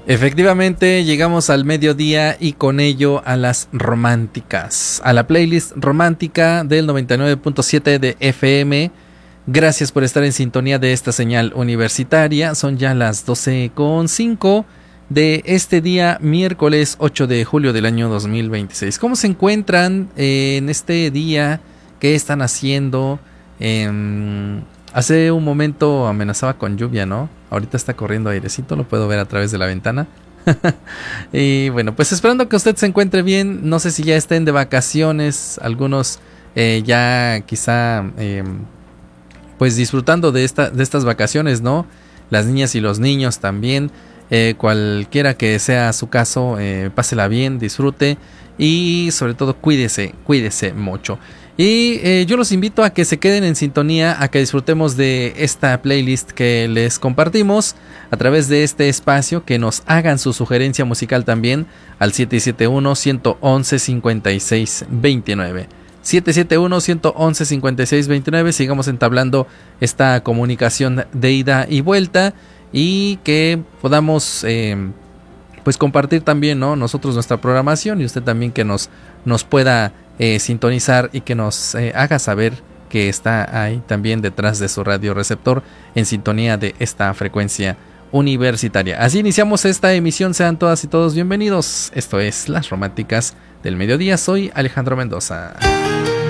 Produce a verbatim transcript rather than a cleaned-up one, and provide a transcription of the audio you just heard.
Efectivamente, llegamos al mediodía y con ello a las románticas, a la playlist romántica del noventa y nueve punto siete de F M. Gracias por estar en sintonía de esta señal universitaria. Son ya las doce con cinco de este día, miércoles ocho de julio del año dos mil veintiséis. ¿Cómo se encuentran en este día? ¿Qué están haciendo? Eh, hace un momento amenazaba con lluvia, ¿no? Ahorita está corriendo airecito, lo puedo ver a través de la ventana. Y bueno, pues esperando que usted se encuentre bien. No sé si ya estén de vacaciones. Algunos eh, ya quizá eh, pues disfrutando de, esta, de estas vacaciones, ¿no? Las niñas y los niños también. Eh, cualquiera que sea su caso, eh, pásela bien, disfrute y sobre todo cuídese, cuídese mucho. Y eh, yo los invito a que se queden en sintonía, a que disfrutemos de esta playlist que les compartimos a través de este espacio, que nos hagan su sugerencia musical también al siete siete uno, uno uno uno, cinco seis dos nueve. siete siete uno, uno uno uno, cinco seis dos nueve. Sigamos entablando esta comunicación de ida y vuelta y que podamos eh, pues compartir también, ¿no? Nosotros nuestra programación y usted también que nos, nos pueda Eh, sintonizar y que nos eh, haga saber que está ahí también detrás de su radio receptor en sintonía de esta frecuencia universitaria. Así iniciamos esta emisión. Sean todas y todos bienvenidos. Esto es Las Románticas del Mediodía. Soy Alejandro Mendoza.